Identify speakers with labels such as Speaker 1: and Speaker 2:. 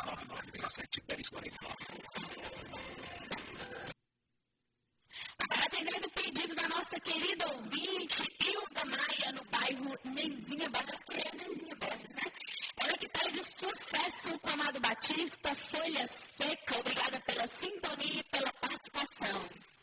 Speaker 1: Agora, atendendo o pedido da nossa querida ouvinte, Hilda Maia, no bairro Nenzinha Borges, acho que é Nenzinha Borges, né? Ela que pede sucesso com Amado Batista, Folha Seca. Obrigada pela sintonia e pela participação.